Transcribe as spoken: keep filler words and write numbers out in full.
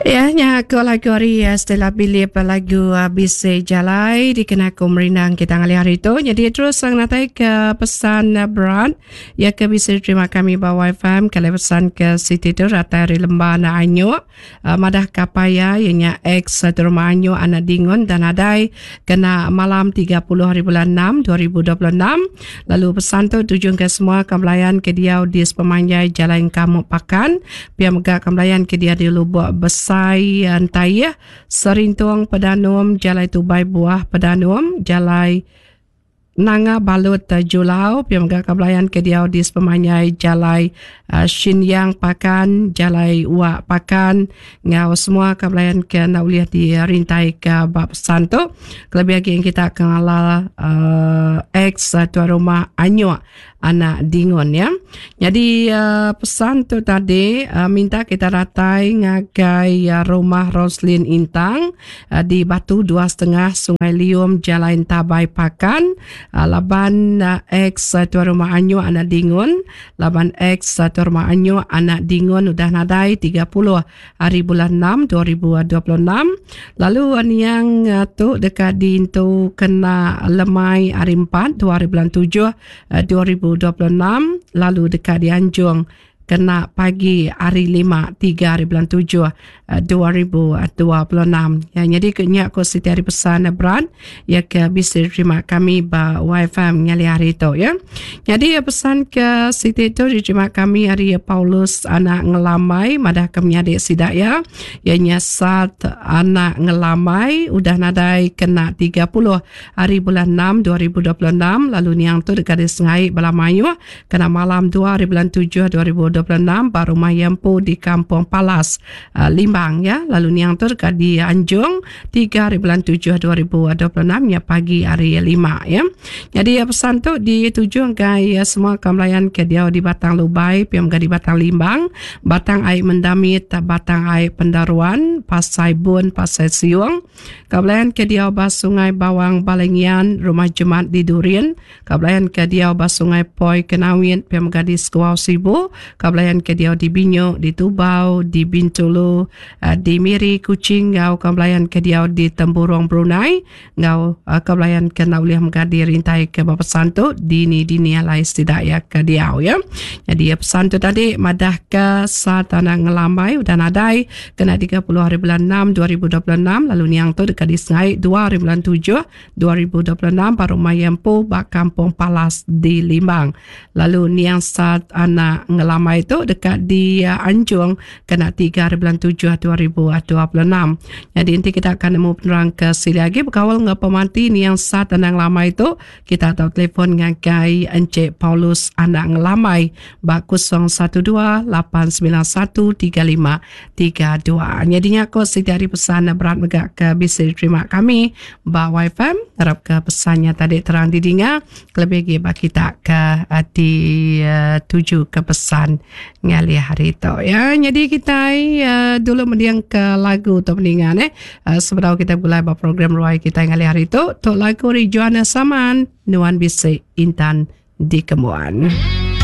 Ya, nya ko lagu hari ya, setelah pilih lagu uh, Bise Jalai dikena ko merinang kita ngali hari tu. Jadi terus sang natai ke pesan uh, berat ya ke bisa terima kami bawa F M kalau pesan ke Siti tu rata hari lembah na anyo uh, madah kapaya ianya ex satu rumah anyo anak dingon dan adai kena malam tiga puluh hari bulan enam dua ribu dua puluh enam. Lalu pesan tu tujuan ke semua kembelayan ke dia di sepemanjai jalan kamu pakan pihak megak kembelayan ke dia di Lubuk Besar Antaya, Serintuang Pedanum, Jalai Tubai Buah Pedanum, Jalai Nanga Balut Julau, Piamga Kablayan Kediau di Sepemanyai, Jalai uh, Shinyang Pakan, Jalai Uak Pakan, ngau semua Kablayan ke nauliah di rintai ke bab santo. Kelebih lagi yang kita kenal uh, ex tuan rumah Anyua anak dingon ya. Jadi uh, pesan tu tadi uh, minta kita ratai ngagai uh, rumah Roslin Intang uh, di Batu dua setengah Sungai Lium Jalan Tabai Pakan. Uh, laban uh, ex uh, tuan rumah Anyo anak dingon, laban ex uh, tuan rumah Anyo anak dingon udah nadai tiga puluh hari bulan enam dua ribu dua puluh enam. Lalu uh, yang uh, tu dekat di tu kena lemai hari empat dua hari bulan tujuh uh, dua ribu dua puluh enam. Lalu dekat di Anjung kena pagi hari lima tiga hari bulan tujuh dua ribu dua puluh enam. Ya, jadi kenya aku siti hari pesan berat ya ke bisa terima kami ba Y F M nyali hari itu ya. Jadi ya pesan ke siti itu diterima kami hari ya Paulus anak ngelamai madah kami adik sidak ya. Ya nyasat anak ngelamai udah nadai kena tiga puluh hari bulan enam dua ribu dua puluh enam. Lalu niang tu dekat di Sengai Belamayu kena malam dua hari bulan tujuh dua ribu dua puluh enam baru mayampu di Kampung Palas uh, Limbang ya. Lalu niang tu dekat di Anjung tiga hari bulan tujuh dua ribu dua puluh enam ya pagi hari lima ya. Jadi ya pesan tu dituju ke ya semua kemelayan ke dia di Batang Lubai piam di Batang Limbang, Batang Air Mendamit, Batang Air Pendaruan, Pasai Bun, Pasai Siung, kemelayan ke dia bas Sungai Bawang Balengian, Rumah Jumat di Durian, kemelayan ke dia bas Sungai Poi Kenawin piam di Skuau Sibu, kebelayan ke dia di Binyo, di Tubau, di Bintulu, uh, di Miri, Kuching, ngau kebelayan ke dia di Temburong, Brunei, ngau uh, kebelayan ke nauliah mengadi rintai ke Bapa Santo, dini-dini alai setidak ya ke dia ya. Jadi ya pesan tu tadi, madah ke saat anak ngelamai, udah nadai, kena tiga puluh hari bulan enam dua ribu dua puluh enam, lalu niang tu dekat di Sengai dua hari bulan tujuh dua ribu dua puluh enam, baru mayampu bak Kampung Palas di Limbang. Lalu niang saat anak ngelamai itu dekat di uh, Anjung kena tiga hari bulan tujuh dua ribu dua puluh enam. Jadi nanti kita akan nemu penerang ke sini lagi berkawal dengan pemanti ni yang saat anak ngelamai itu kita tahu telefon ngagai Encik Paulus anak ngelamai bak kosong satu dua lapan sembilan satu tiga lima tiga dua. Jadinya aku setiap hari pesan berat megak ke bisa terima kami bak Y F M harap ke pesannya tadi terang didengar lebih lagi bak kita ke uh, di uh, tuju ke pesan ngali hari itu ya. Jadi kita uh, dulu mendiang ke lagu untuk mendingan eh uh, sebelum kita mulai program ruai kita ngali hari itu untuk lagu Rijuana Saman Nuan Bise Intan di Kemuan.